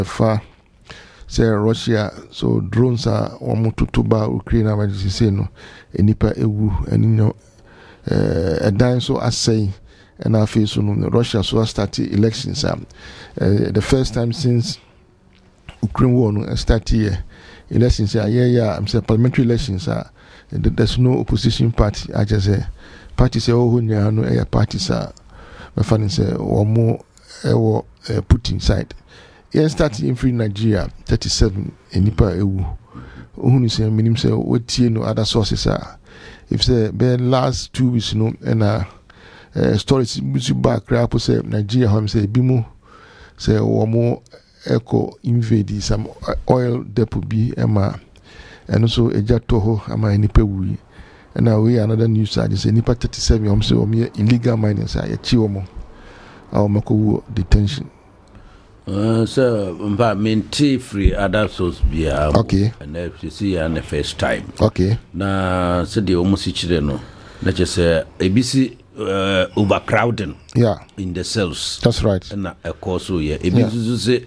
fa say Russia so drones are omototo ba Ukraine emergency say no enipa ewu enino dan so asay and I feel so no Russia so started elections the first time since Ukraine war no started elections I'm say parliamentary elections there's no opposition party I just say party say oh nya no party sa me fan say omo ewo Putin side. He started in free Nigeria 37 enipa ewu. Ohunu say minim say wetie no other sources if say the last 2 weeks no and stories back rap say Nigeria home say bimu say omo echo invade some oil depot bi ema and also ejato ho ama enipa wu. And now we another news side say enipa 37 home say omo illegal mining say echi omo our mako detention. So, maintain free other source be okay. And FCC and the first time. Okay. Na said the almost no. Let's just say ABC overcrowding. Yeah. In the cells. That's right. And of course, so yeah. ABC say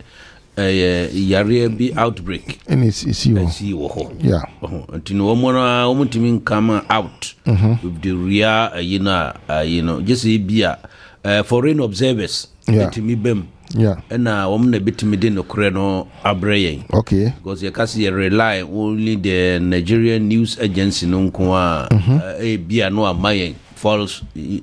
yare be outbreak. And it's you. Yeah. Until no one team come out with the real you know just be foreign observers. Yeah. Yeah. And woman a bit midin no abrayen. Okay. Because you can rely only the Nigerian news agency no kwa be no amayen false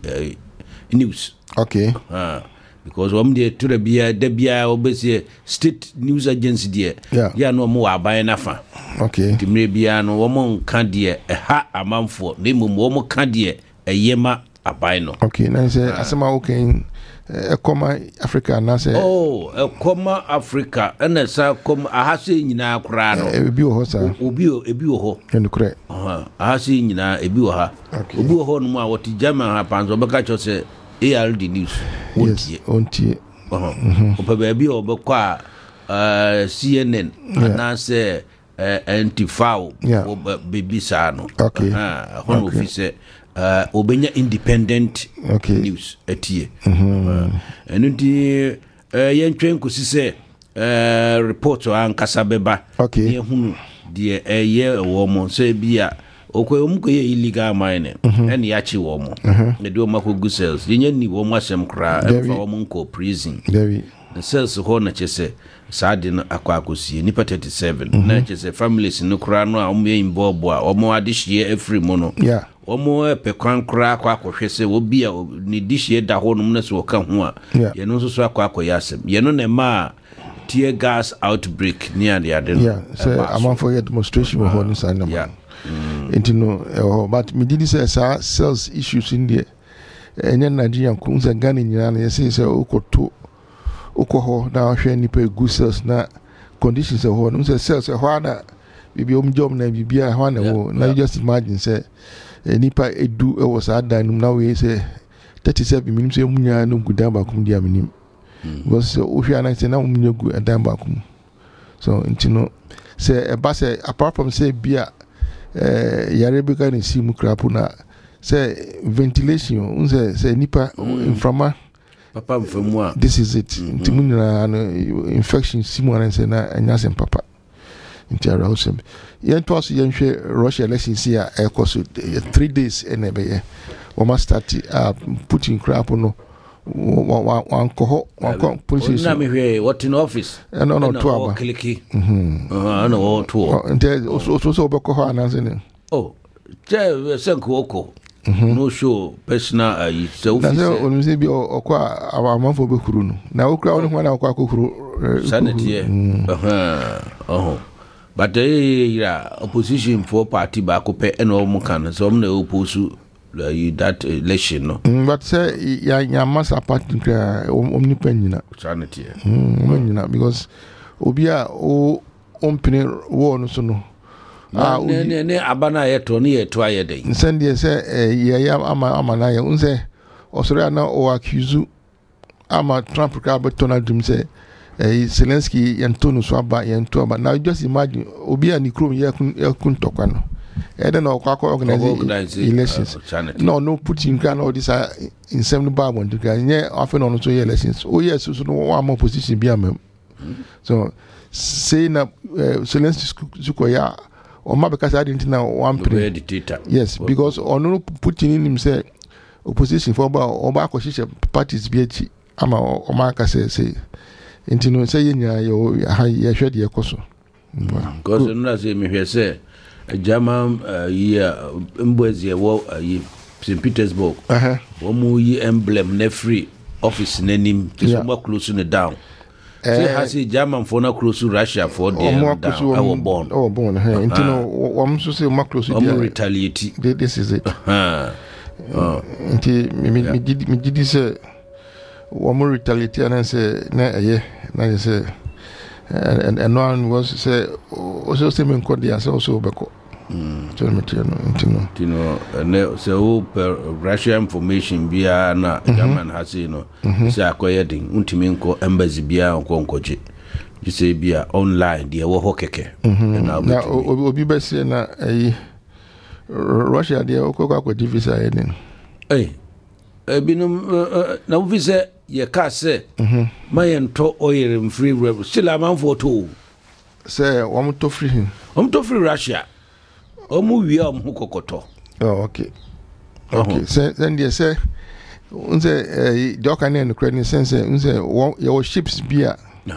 news. Okay. Because to the bia obese state news agency there. Yeah no more abayen afa. Okay. Timre bia no woman kan de ha amanfo na mum woman kan de yema abayen. Okay. Now say asema okay. Ekoma Africa na say Ekoma Africa and sa kom ahase nyina kura no ebi wo ho sa ebi wo ho enukure ahase nyina ebi wo ha obi wo ho no ma woti German ha panzo beka cho say ARD news ontie opa bi obekwa CNN na say antifao baby sa no hono office obenya independent news etie enu di yentwen kosi se report ankasa beba ye hunu die ye wo mo se bia okwom ko ye illegal mining en ya chi wo mo e do makogu sales ye ni wo mo asem kra e fa wo mo ko prison the sales ho na chese saadi no akwakosie nipa 37 na chese families no kra no a omo ye imbobo a omo adihie every mono omo pekwan kra akwakohwe se obi a ni dihie da ho no na so ka ho a ye no so akwakoya asem ye no na ma tear gas outbreak near the adeno so among for your demonstration ho no sa na into no but me did say sales issues in there enya Nigerian kunza Ghana nyina na say okoto okoho na hwe nipa good sales na conditions ho no say sales ho na bibi omjom na bibia ho na wo na just imagine say nipa edu e was adan na we say 37 minim say munya no gudan ba kum dia minim because ohwe na say na munya gu adan ba kum so intino say e ba say apart from say bia yare be kan si mu krapu na say ventilation unse say nipa inframa papa mfamua this is it intimu na infection simu na say na anya sem papa intiara osem yen to aso yen hwe Russia elections here e course 3 days enebe we must start putting crap no one ko police na me hwe what in office no to aba kliki no to and so obeko ho ananse ne je senko oko no show personal self na so onu se bi okwa amanfo bekuru no na okura onu ho na okwa kokuru sanity but opposition for party back up and all can so na oppose that election no but say ya massa party omnipanyina sanity omnyina because obia o ompene wo no so no ne abana yeto ne yeto ayede nsende say ya ama na ya unse osore na o accuse ama Trump ka betona dum say Zelensky yantono so aba yanto aba now just imagine obi ani krom yakun tokwa no e dey na okwa organize elections no Putin can all this in 7 bar one nye afen on so elections yes so no one more position bi am So say na Zelensky sukoya or ma because I didn't know one dictator. Yes, because ono Putin in himself opposition for oba akoshisha parties BH ama o ma ka say intino say nya yo ya hwede ekoso. Because no say me hwe say German mbwezi wo St. Petersburg. Omo yi emblem na free office nanim so mo close no down. Say has a German for na close to Russia for them down. Our born. Intino wam so say mo close to retaliate. This is it. Inti me did say wam retaliate and say na say and no one was say also say men call the also beko. So Russia information bia na German has no say akoyedin untimi nko embassy bia nkonkoje you say bia online dia wo hokeke na obi bese na Russia dia okoko akodi visa eden binum na visa ye ka say mayento oil free rebel still am for to say wam to free Russia omu wi am kokoto. Okay. Then they say unze doka ne no credit sense unze your ships bia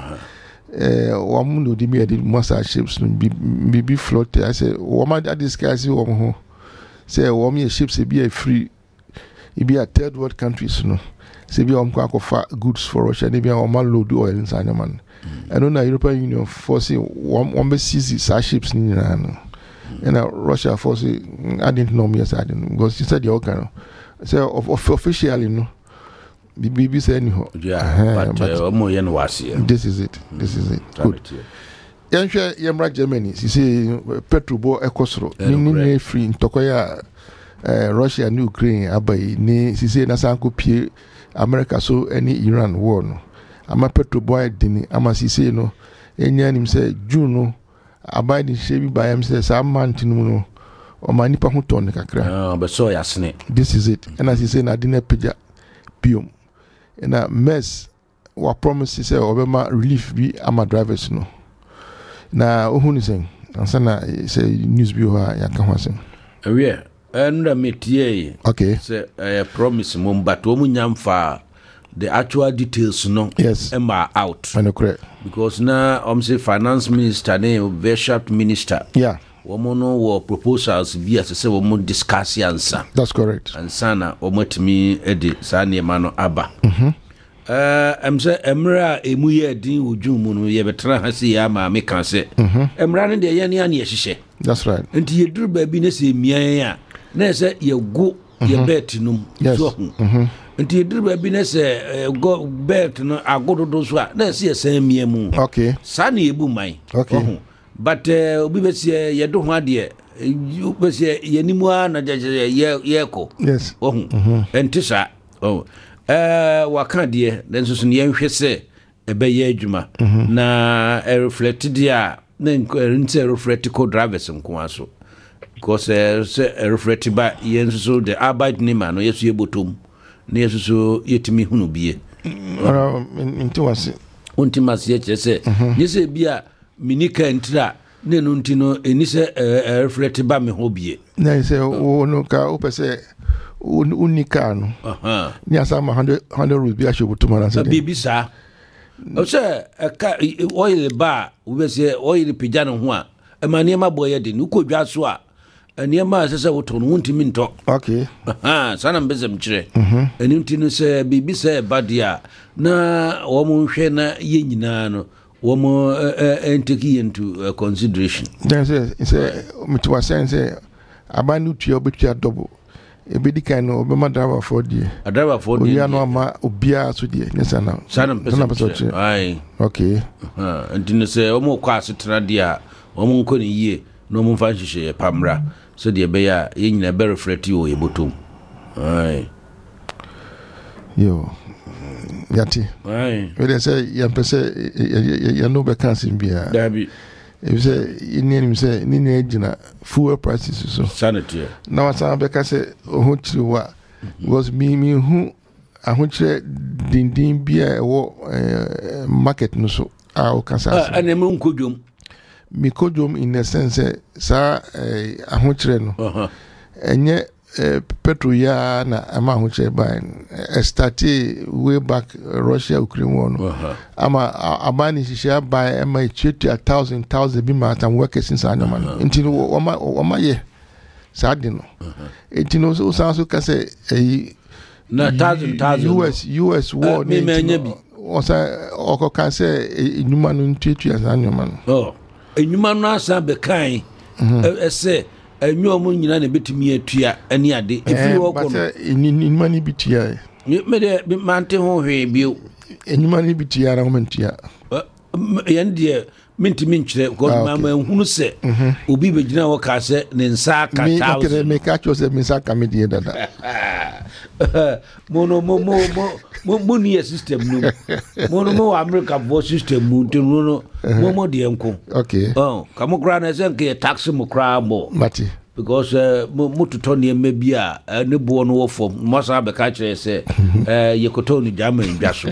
wamu no di me di most ships no be float I say wama that discuss wo ho say wam your ships be free e be a third world countries no say be am kwa goods for Russia they be am load oil inside man I don't know European Union force wam be seize ships ni na no. And Russia force I didn't know me as I didn't because she said the okay so officially no BB say anyhow but this is it good yanhwe yemra Germany she say petrol bo ekosoro ni free ntokoya Russia and Ukraine abai ni she say na sanko pie America so any Iran war no ama petrol boy dini ama she say no enya nim say June no abide shebi by him say some man no o manipa ho ton kakra but so yasne this is it and as he say na dinner pija biom and a mess wa promise say obema relief bi ama drivers no na ohunu sen ansa na say news bi ho ya ka ho sen we and metie okay say promise mum but o munyamfa the actual details no am out correct because now say finance minister very sharp minister woman no proposals be as say woman discuss answer that's correct and sana omotimi edi sana ma no aba am say emra emu ye din odwum no ye betra ha se ya ma me kan se emra no de ye ne ane ye hihye that's right enti ye duru ba bi na se mian ya na se ye go ye bet num so nti ediriba bi na se go bet no agododo so a na se yesa mia mu okay sa na ebu man okay but obi be se ye do ho ade be se ye nimu a na ye ko yes entisa waka de den so ne yenhwe se ebe ye adwuma na reflect dia na nti reflect co drivers nko aso because se reflect ba ye so the abide nima no yesu ebotom na yesuso yetimi hunu bie untimasi yechese yese bia minika ntira ne no ntino eni se reflect ba me ho bie na se no ka opese unika no ni asama 100 rules bia shobuto na se bibi sa o se ka oil ba we se oil pija no ho a emane ma boye de ni kodwa so a eniema sese woto no wontimi nto okay sana mbezem kire eni ntino se bibi se badia na wo mo hwe na ye nyina no wo mo enteki into consideration then say mitwa sense abanu tuo betua double ebedi kan no obema driver for die driver for die oya no ama obia so die nyesana sana mbezem ai okay ntino se wo mo kwa asetena dia wo mo nko ni yie no mo fa hihye pamra so de be ya ye nyina be reflect yo ye botom ai yo yati we dey say ya pese ya no be cancer bia dabi e say ni say ni na ejina fuel prices so sanity na wasa be ka say oho chiriwa was me hu ahokire dindin bia e wo market no so okasa and a moon could you mikojom in the sense sa ahokyere no enye petro ya na ama ahokyere ban started way back Russia Ukraine war no ama abani shishia ban ama 1,000 bi ma tam workers since anoma no ntino wama ye sade no ntino so sanso kase na 1,000 US war me manya bi osa okoka se enuma no ntwetu anoma no enuma no asa be kan ese enyo mo nyina na betumi atua ani ade efiri wo ko no enuma ni bitua me de mante ho hwe bio enuma ni bitua na mantua yende mintimi nkyere ko mama hunu se obi begina wo ka se ne nsa ka 1,000 me ka cho se me nsa ka me die dada mo ni system no mo America voice system mu no mo de enko okay kamo kra na se nke tax mo kra mo mati because mo tuto ne mabi a ne bo no wo fom mo sa be ka kire se yekoto ni jama ndwaso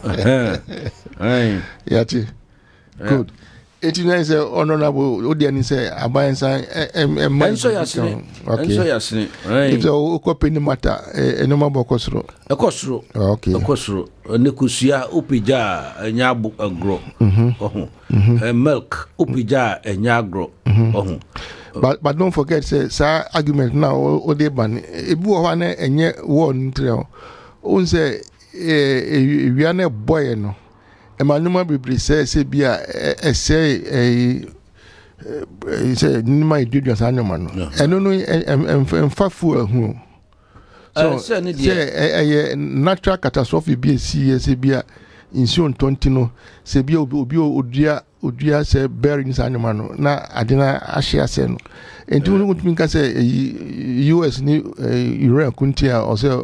yati good 89 say honorable odiani say abayensa enso yasne if the company matter enoma bokosro okay ekosro ne kusua upija enya agro milk upija enya agro but don't forget say argument now odeban ebu ho na enye war ntre on say ewia na boy no Emmanuel Bibri say bia say say nima ididion sanoma no eno no emfafu ahu so say natural catastrophe bi say bia insun 20 no say bia obi odua say bearing sanoma no na adena ahia say no enti wonu nka say US ni Iran kuntia o say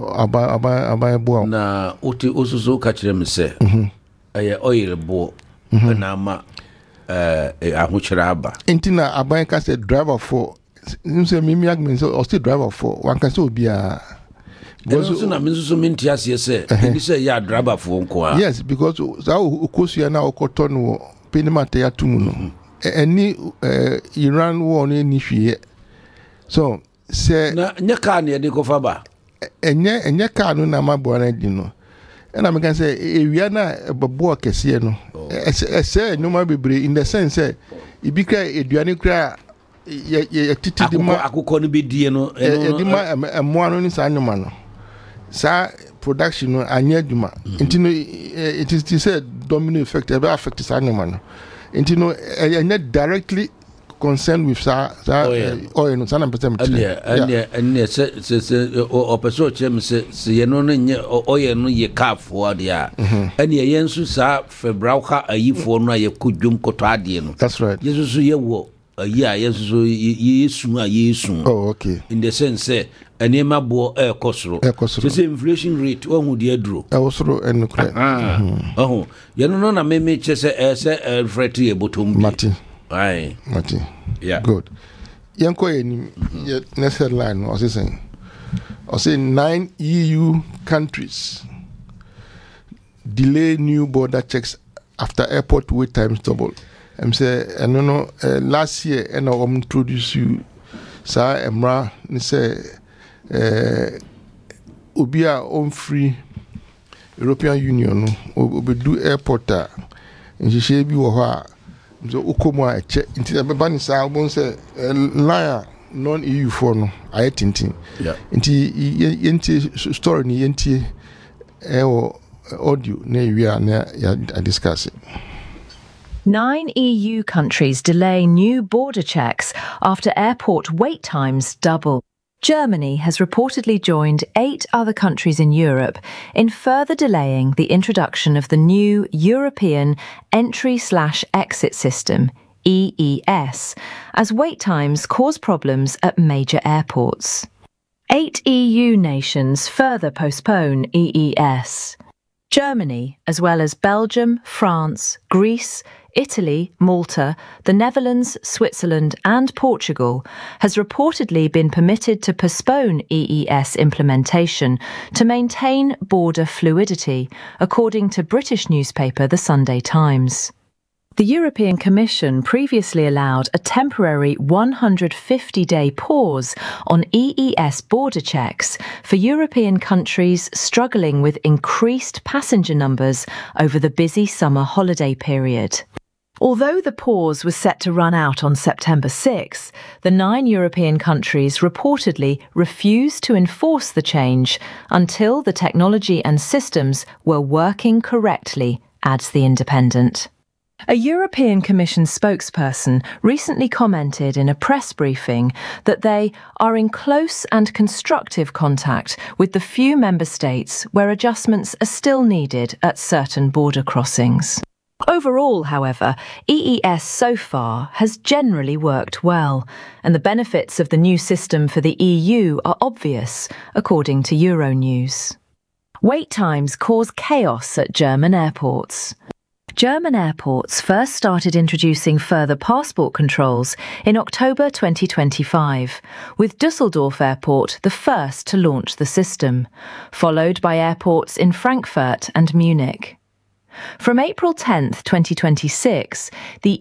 aba bo na oti osuso ka kire me say oil bo na ma ahokyere aba intina aban ka say driver for say me agmen so still driver for one can say obia because na minso minti ase say ni say ya driver for nko yes because za okosu na okoto no penimate ya tumu no any Iran war ni hwie so say na nyaka na de ko fa ba enye ka no na mabo na di no and I can say ewia na babo kese no ese nyoma bebre in the sense ibika eduane kra ye titi di ma akukọ no be die no di ma mo no ni sa nyoma no sa production no anya duma intino it is said domino effect e be affect sa nyoma no intino anya directly concerned with oil no sana pese mtire and se opeso chem se ye no nye oil no ye kafo ade a and ye yensu sa febra ka ayifo no ye kodwom koto ade no that's right yesusu ye wo ayi a yesusu yesu oh okay in the sense enema bo ekosoro se inflation rate ohun de aduro ewosoro enukre ye no na meme chese fret ye botom mati aye mati yeah good yanko enim next headline was saying 9 EU countries delay new border checks after airport wait times double. Say no last year and I introduce you sa emra ni say obia on free European Union no obedu airport a nhihye bi wo ho a so ukomu a eche nti beba ni sa obon say line non EU for no aye tintin nti yenti story ni yenti audio na wi na ya discuss it. 9 EU countries delay new border checks after airport wait times double. Germany has reportedly joined 8 other countries in Europe in further delaying the introduction of the new European Entry/Exit System, EES, as wait times cause problems at major airports. 8 EU nations further postpone EES. Germany, as well as Belgium, France, Greece, Italy, Malta, the Netherlands, Switzerland and Portugal, has reportedly been permitted to postpone EES implementation to maintain border fluidity, according to British newspaper The Sunday Times. The European Commission previously allowed a temporary 150-day pause on EES border checks for European countries struggling with increased passenger numbers over the busy summer holiday period. Although the pause was set to run out on September 6, the 9 European countries reportedly refused to enforce the change until the technology and systems were working correctly, adds The Independent. A European Commission spokesperson recently commented in a press briefing that they are in close and constructive contact with the few member states where adjustments are still needed at certain border crossings. Overall, however, EES so far has generally worked well, and the benefits of the new system for the EU are obvious, according to Euronews. Wait times cause chaos at German airports. German airports first started introducing further passport controls in October 2025, with Düsseldorf Airport the first to launch the system, followed by airports in Frankfurt and Munich. From April 10, 2026, the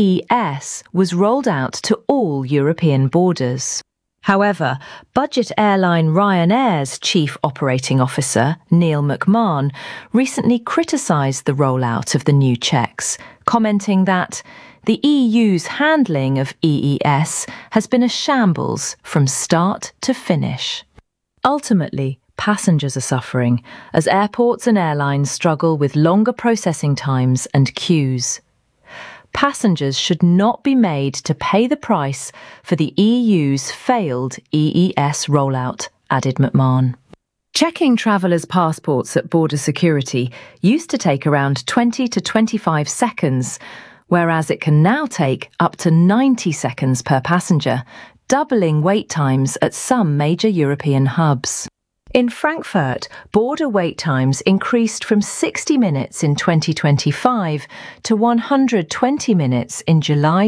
EES was rolled out to all European borders. However, budget airline Ryanair's chief operating officer, Neil McMahon, recently criticised the rollout of the new checks, commenting that the EU's handling of EES has been a shambles from start to finish. Ultimately, passengers are suffering as airports and airlines struggle with longer processing times and queues. Passengers should not be made to pay the price for the EU's failed EES rollout, added McMahon. Checking travellers' passports at border security used to take around 20 to 25 seconds, whereas it can now take up to 90 seconds per passenger, doubling wait times at some major European hubs. In Frankfurt, border wait times increased from 60 minutes in 2025 to 120 minutes in July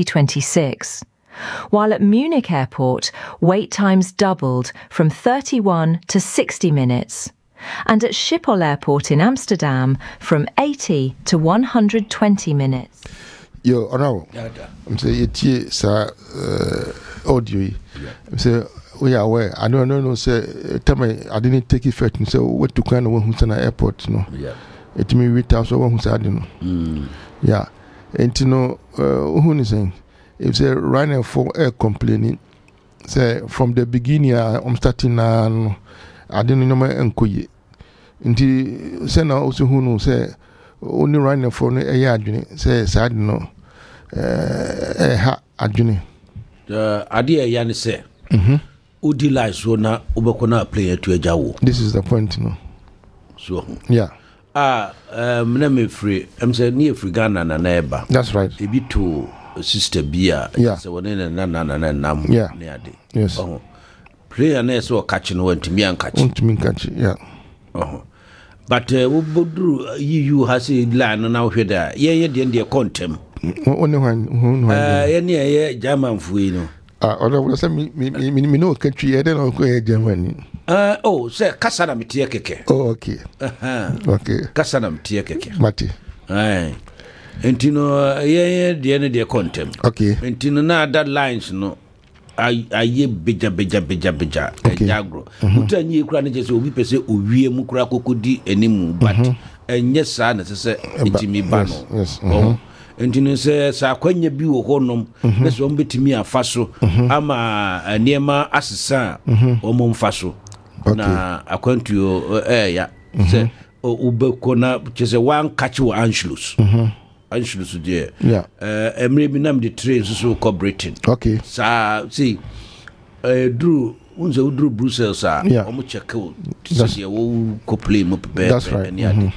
2026. While at Munich Airport, wait times doubled from 31 to 60 minutes. And at Schiphol Airport in Amsterdam, from 80 to 120 minutes. Yo, Honorable, I'm saying it's audio. I'm saying, we are aware. I don't know. Say, tell me, I didn't take it first. So, what to kind of one who's in the airport? No, Yeah. It me read out so one who's I don't know. Yeah, and you know, who is saying? If say Ryanair for air complaining, say from the beginning, I'm starting now. I didn't know my enquiry. Until say now also who knows say only Ryanair for no air adwene. Say I don't know. Ha adwene. Idea yani say. Udi lies so na ubekona player to ejawo. This is the point, no. So yeah. Mna me free. I'm say near free Ghana na neighbor. That's right. A bit to sister Bia. Yeah. So one na nam. Yeah. Yes. Player na so catching one to me and catch. Yeah. But Ubudru you has a line now here there. Yeah, the contem. Only one. Any German fuino. Although we say me no country, I don't know where Germany. Say Kasana mitie keke. Oh, okay. Okay. Kasana mitie keke. Mati. Aye. Entino the end the contem. Okay. Entino na that lines no. Aye beja jagro. Mutanyi kura ne jese obi pese owie mu kura kokodi animu but enye sa na se etimi ba no. Yes. Entino se sa kwanya bi wo honom na so mbetimi afaso ama niema asesa omo mfaso na akwantu ya se ubekona chese wan catch wo Anschluss Anschluss de emre bi nam de train so cooperating. Okay. Sa see Drew unze Drew Brussels omo check out see wo ko play mo prepare. That's right.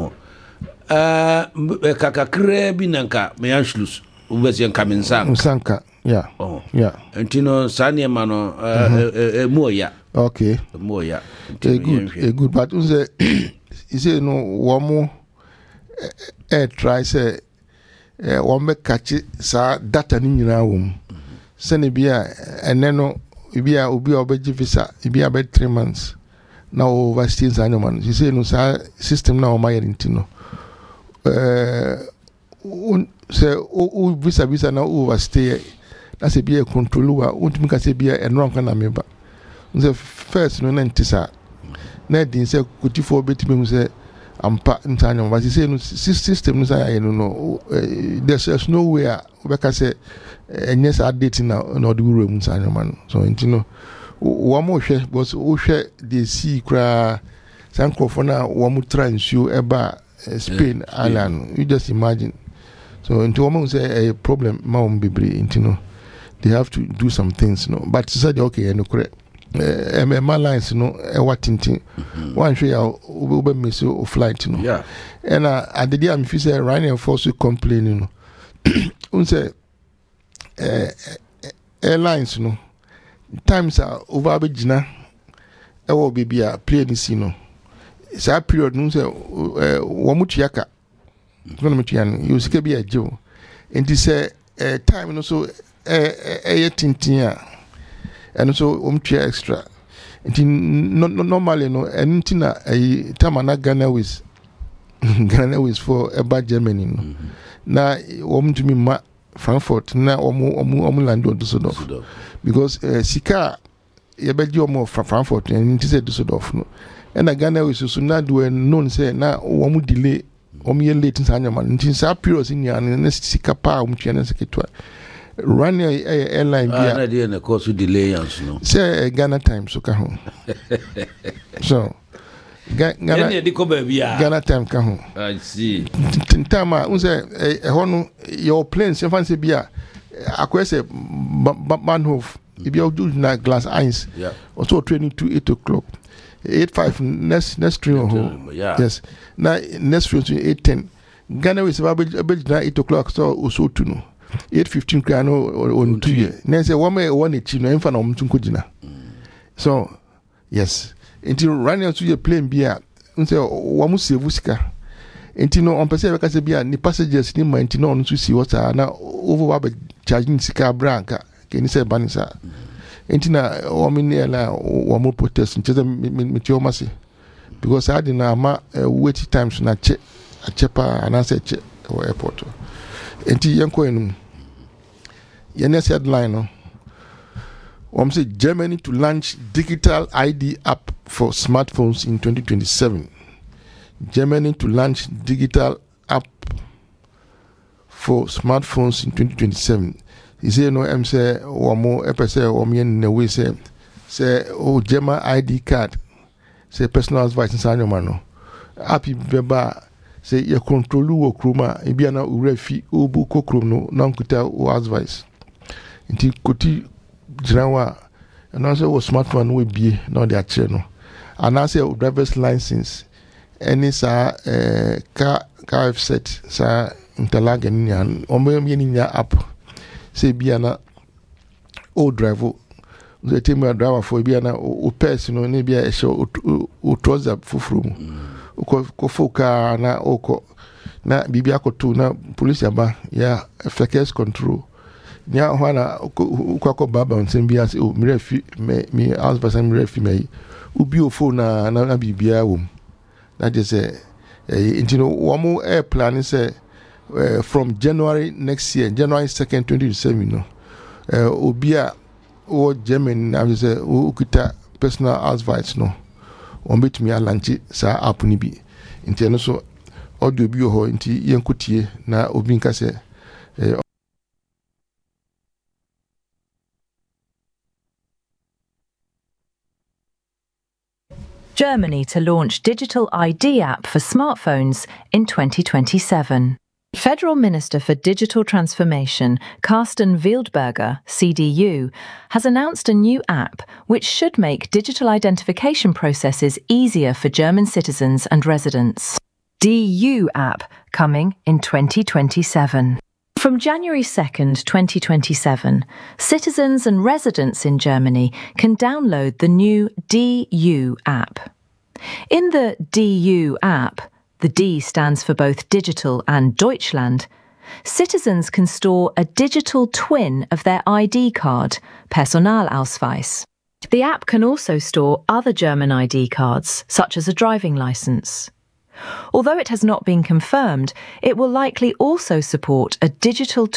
Kakakre binanka me Anschluss ubesi Nsanka. Yeah. Yeah. Entino sani mano moya. Okay. Moya. Good. But you say no one more try say wɔn bɛkakye saa data no nyinaa wɔ mu sɛne bi a ɛnɛ no obi a ɔbɛgye visa ebi a bɛ 3 months na overstay saa nyɔma no sisei no saa system na wɔma yɛ no nti no sɛ wo visa na overstay na sɛ bi yɛ control a wontumi ka sɛ bi a ɛno anka na meba sɛ first no na nte saa na ɛdin sɛ kotifoɔ bɛtumi hu sɛ ampa ntaa nyɔma ba sisei no system no saa yɛ no there's no way a wobɛka sɛ ɛnyɛ saa date na ɔde wura mu saa nyɔma no so nti no wɔn hwɛ because wohwɛ deɛ sii koraa saa nkurɔfoɔ no a wɔn tra nsuo ɛba Spain island you just imagine so nti wɔn sɛ ɛyɛ problem ma wɔn bebree nti no they have to do some things no but sɛ deɛ okay ɛno korɛ ɛmɛma lines no ɛwɔ tenten wɔanhwɛ yɛ wobɛ miss o flight no ɛna adedeɛ a mefi sɛ Ryanair for so complaining no wɔn sɛ airlines no times are over abegyina ɛwɔ baby a plane si no saa period no sɛ wɔn tua ka kono metua no yɛ sika bi agye o nti sɛ time no so ɛyɛ tintin a ɛno so wɔn tua extra nti normally no ɛno nti na time na Ghana Airways for ɛba Germany no na wɔn tumi ma Frankfurt na wɔn land on Düsseldorf because sika yɛbɛgye wɔn Frankfurt nti sɛ Düsseldorf no ɛna Ghana Airways so na do known say na wɔn delay wɔn yɛ late saa nyama nti saa period nyinaa na sika pa wɔn tua na seketwa Ryanair airline bi na dey na cause delay yanso no say Ghana time so ka ho so Ghana time ka ho I see time a unse ɛhɔ no your planes yɛfa sɛ bi a akwese Bahnhof ibi odu na glass eyes also training to 8 o'clock 8:05 next train yes na next train to 8:10 Ghana we say na 8 o'clock so also to no 8:15 kra no on 2 year na say one echi no emfa na omtu nkogina so yes until running to your plane bi a nse wo mu save sika enti no on pese be ka se bi a ni passengers ni ma enti no on to see what na over wa be charging sika branka ke ni se banisa enti na wo me ne la wo mo protest nti se me ti o ma se because I didn't ama wait times na che pa anase che airport enti yenko enum yenese headline no say Germany to launch digital ID app for smartphones in 2027. Germany to launch digital app for smartphones in 2027. He say no say womo epese women na we say German ID card say personal advice in sanyo no app beba say you control wo kroma e bia na urafi obu kokrom no na nkuta wo advice nti koti Jirawa and also was smartphone we be no the channel and also driver's license any sa car offset sa interlagen nyan omo app say bia na o driver the team driver for bia na o person no ne bia e show o trouser fufuru mu ko foka na oko na bibia akoto na police aba ya flex control nya hwana ukwa baba nsembia se o mrefi me house person mrefi me ubi o phone na bibia wom that is you know womo air plan say from January next year January 2nd 2027 you know obia o Germany na say ukuta personal advice no won betumi alanche sa app ni bi nti no so audio bi ho nti yenkotie na obi nka se Germany to launch digital ID app for smartphones in 2027. Federal Minister for Digital Transformation, Carsten Wildberger, CDU, has announced a new app which should make digital identification processes easier for German citizens and residents. DU app coming in 2027. From January 2nd, 2027, citizens and residents in Germany can download the new DU app. In the DU app, the D stands for both digital and Deutschland, citizens can store a digital twin of their ID card, Personalausweis. The app can also store other German ID cards, such as a driving licence. Although it has not been confirmed, it will likely also support a digital